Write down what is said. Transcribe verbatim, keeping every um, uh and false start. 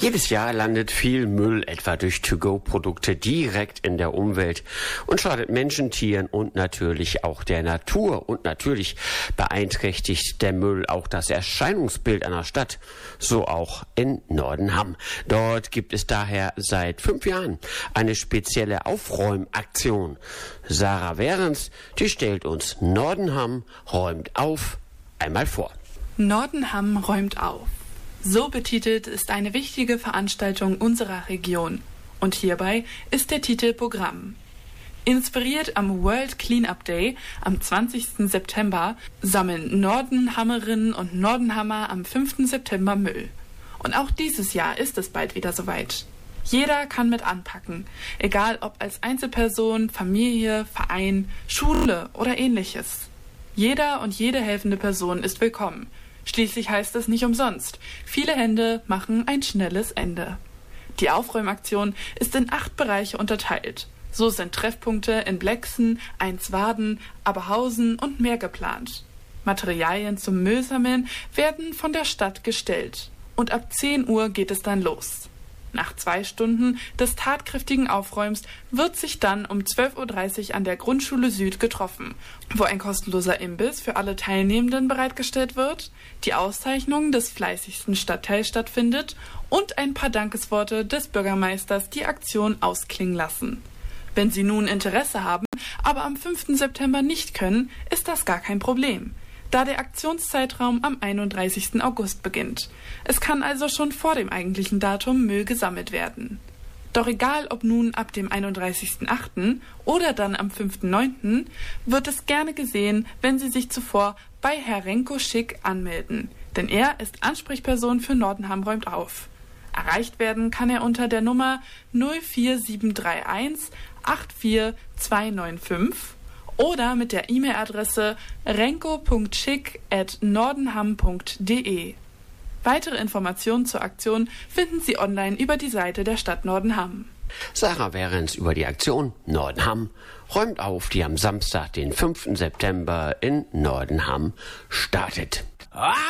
Jedes Jahr landet viel Müll etwa durch To-Go-Produkte direkt in der Umwelt und schadet Menschen, Tieren und natürlich auch der Natur. Und natürlich beeinträchtigt der Müll auch das Erscheinungsbild einer Stadt, so auch in Nordenham. Dort gibt es daher seit fünf Jahren eine spezielle Aufräumaktion. Sarah Behrens, die stellt uns Nordenham räumt auf einmal vor. Nordenham räumt auf. So betitelt ist eine wichtige Veranstaltung unserer Region. Und hierbei ist der Titel Programm. Inspiriert am World Cleanup Day am zwanzigsten September sammeln Nordenhammerinnen und Nordenhammer am fünften September Müll. Und auch dieses Jahr ist es bald wieder soweit. Jeder kann mit anpacken, egal ob als Einzelperson, Familie, Verein, Schule oder ähnliches. Jeder und jede helfende Person ist willkommen. Schließlich heißt es nicht umsonst: viele Hände machen ein schnelles Ende. Die Aufräumaktion ist in acht Bereiche unterteilt. So sind Treffpunkte in Blexen, Einswarden, Aberhausen und mehr geplant. Materialien zum Müllsammeln werden von der Stadt gestellt. Und ab zehn Uhr geht es dann los. Nach zwei Stunden des tatkräftigen Aufräumens wird sich dann um zwölf Uhr dreißig an der Grundschule Süd getroffen, wo ein kostenloser Imbiss für alle Teilnehmenden bereitgestellt wird, die Auszeichnung des fleißigsten Stadtteils stattfindet und ein paar Dankesworte des Bürgermeisters die Aktion ausklingen lassen. Wenn Sie nun Interesse haben, aber am fünften September nicht können, ist das gar kein Problem, da der Aktionszeitraum am einunddreißigsten August beginnt. Es kann also schon vor dem eigentlichen Datum Müll gesammelt werden. Doch egal ob nun ab dem einunddreißigsten achten oder dann am fünften neunten wird es gerne gesehen, wenn Sie sich zuvor bei Herr Renko Schick anmelden, denn er ist Ansprechperson für Nordenham räumt auf. Erreicht werden kann er unter der Nummer null vier sieben drei eins acht vier zwei neun fünf oder mit der E-Mail-Adresse renko punkt schick at nordenham punkt de. Weitere Informationen zur Aktion finden Sie online über die Seite der Stadt Nordenham. Sarah Behrens über die Aktion Nordenham räumt auf, die am Samstag, den fünften September in Nordenham startet.